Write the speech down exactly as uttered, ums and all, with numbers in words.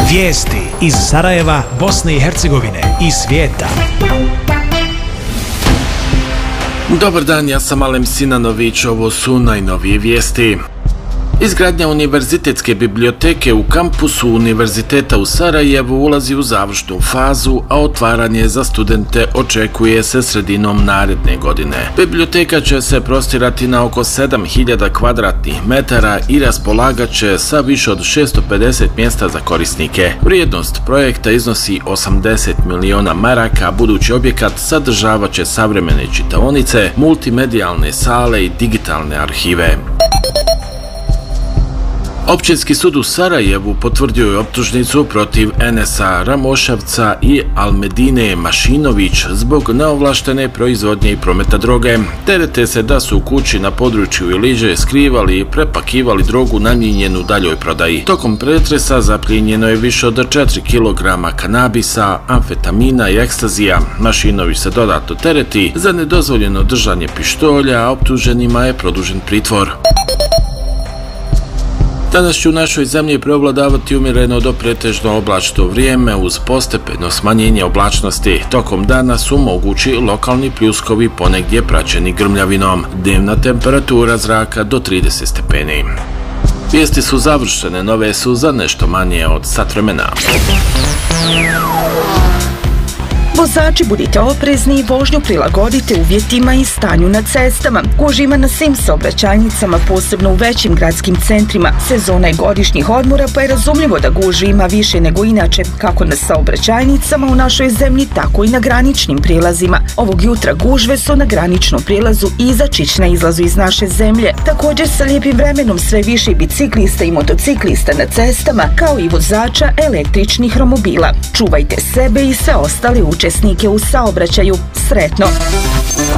Vijesti iz Sarajeva, Bosne i Hercegovine i svijeta. Dobar dan, ja sam Alem Sinanović, ovo su najnovije vijesti. Izgradnja univerzitetske biblioteke u kampusu Univerziteta u Sarajevu ulazi u završnu fazu, a otvaranje za studente očekuje se sredinom naredne godine. Biblioteka će se prostirati na oko sedam hiljada kvadratnih metara i raspolagat će sa više od šesto pedeset mjesta za korisnike. Vrijednost projekta iznosi osamdeset miliona maraka, budući objekat sadržavat će savremene čitaonice, multimedijalne sale i digitalne arhive. Općinski sud u Sarajevu potvrdio je optužnicu protiv Enesa Ramoševca i Almedine Mašinović zbog neovlaštene proizvodnje i prometa droge. Terete se da su u kući na području Iliđe skrivali i prepakivali drogu namijenjenu daljoj prodaji. Tokom pretresa zaplijenjeno je više od četiri kilograma kanabisa, amfetamina i ekstazija. Mašinović se dodatno tereti za nedozvoljeno držanje pištolja, a optuženima je produžen pritvor. Danas će u našoj zemlji preovladavati umjereno do pretežno oblačno vrijeme uz postepeno smanjenje oblačnosti. Tokom dana su mogući lokalni pljuskovi, ponegdje praćeni grmljavinom. Dnevna temperatura zraka do trideset stepeni. Vijesti su završene, nove su za nešto manje od sat vremena. Vozači, budite oprezni i vožnju prilagodite uvjetima i stanju na cestama. Gužva ima na svim saobraćajnicama, posebno u većim gradskim centrima. Sezona je godišnjih odmora, pa je razumljivo da gužvi ima više nego inače, kako na saobraćajnicama u našoj zemlji, tako i na graničnim prijelazima. Ovog jutra gužve su na graničnom prijelazu Izačić na izlazu iz naše zemlje. Također sa lijepim vremenom sve više biciklista i motociklista na cestama, kao i vozača električnih romobila. Čuvajte sebe i sve ostale učesnike u saobraćaju. Sretno!